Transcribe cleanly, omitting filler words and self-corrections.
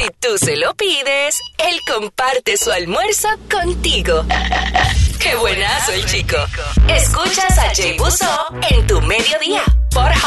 Si tú se lo pides, él comparte su almuerzo contigo. ¡Qué buenazo el chico! Escuchas a Jay Buzó en tu mediodía por